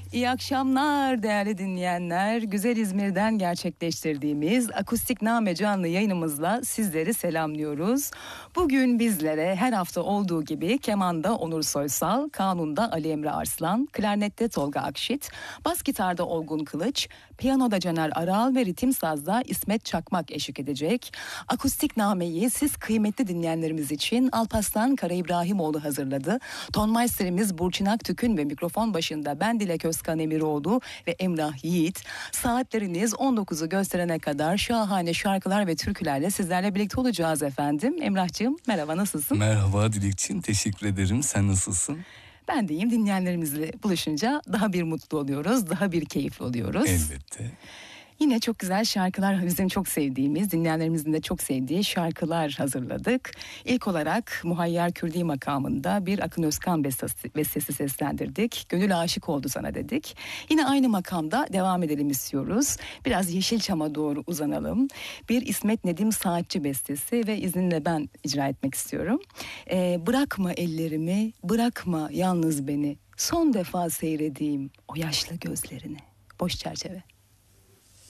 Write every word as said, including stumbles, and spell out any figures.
İyi akşamlar değerli dinleyenler. Güzel İzmir'den gerçekleştirdiğimiz Akustikname canlı yayınımızla sizleri selamlıyoruz. Bugün bizlere her hafta olduğu gibi kemanda Onur Soysal, kanunda Ali Emre Arslan, klarnette Tolga Akşit, bas gitarda Olgun Kılıç, piyanoda Caner Aral ve ritim sazda İsmet Çakmak eşlik edecek. Akustiknameyi siz kıymetli dinleyenlerimiz için Alparslan Kara İbrahimoğlu hazırladı. Tonmeisterimiz Burçin Aktükün ve mikrofon başında ben Dilek Özkan Emiroğlu ve Emrah Yiğit. Saatleriniz on dokuzu gösterene kadar şahane şarkılar ve türkülerle sizlerle birlikte olacağız efendim. Emrah'cığım merhaba, nasılsın? Merhaba Dilekçiğim, teşekkür ederim. Sen nasılsın? Ben de iyiyim. Dinleyenlerimizle buluşunca daha bir mutlu oluyoruz, daha bir keyifli oluyoruz. Elbette. Yine çok güzel şarkılar, bizim çok sevdiğimiz, dinleyenlerimizin de çok sevdiği şarkılar hazırladık. İlk olarak Muhayyer Kürdi makamında bir Akın Özkan bestesi, bestesi seslendirdik. Gönül aşık oldu sana dedik. Yine aynı makamda devam edelim istiyoruz. Biraz Yeşilçam'a doğru uzanalım. Bir İsmet Nedim Saatçi bestesi ve izninle ben icra etmek istiyorum. Ee, bırakma ellerimi, bırakma yalnız beni. Son defa seyredeyim o yaşlı gözlerini. Boş çerçeve.